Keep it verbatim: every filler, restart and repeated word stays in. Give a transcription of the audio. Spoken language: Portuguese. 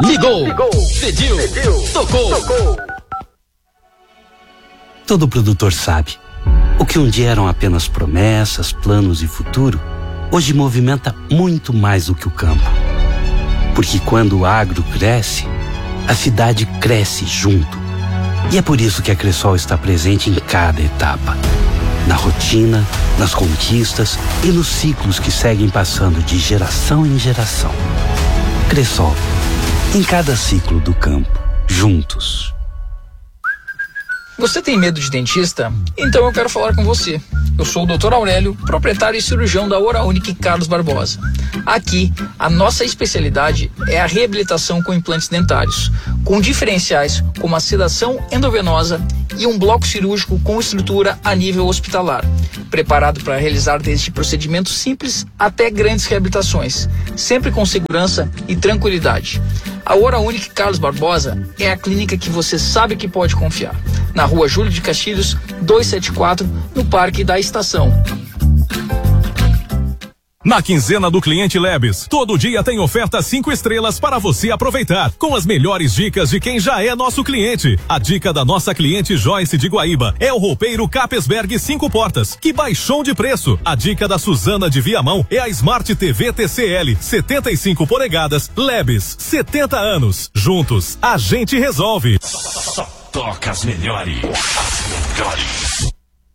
Ligou, Ligou. Pediu, Pediu. Tocou. Tocou. Todo produtor sabe, o que um dia eram apenas promessas, planos e futuro, hoje movimenta muito mais do que o campo. Porque quando o agro cresce, a cidade cresce junto. E é por isso que a Cressol está presente em cada etapa. Na rotina, nas conquistas e nos ciclos que seguem passando de geração em geração. Cressol, em cada ciclo do campo, juntos. Você tem medo de dentista? Então eu quero falar com você. Eu sou o doutor Aurélio, proprietário e cirurgião da Oraunic Carlos Barbosa. Aqui, a nossa especialidade é a reabilitação com implantes dentários, com diferenciais como a sedação endovenosa e um bloco cirúrgico com estrutura a nível hospitalar, preparado para realizar desde procedimentos simples até grandes reabilitações, sempre com segurança e tranquilidade. A Oraunic Carlos Barbosa é a clínica que você sabe que pode confiar. Na rua Júlio de Castilhos, duzentos e setenta e quatro, no Parque da Estação. Na quinzena do Cliente Labs, todo dia tem oferta cinco estrelas para você aproveitar, com as melhores dicas de quem já é nosso cliente. A dica da nossa cliente Joyce de Guaíba é o roupeiro Capesberg cinco portas, que baixou de preço. A dica da Suzana de Viamão é a Smart T V T C L, setenta e cinco polegadas, Labs, setenta anos. Juntos, a gente resolve. Toca as melhores, as melhores.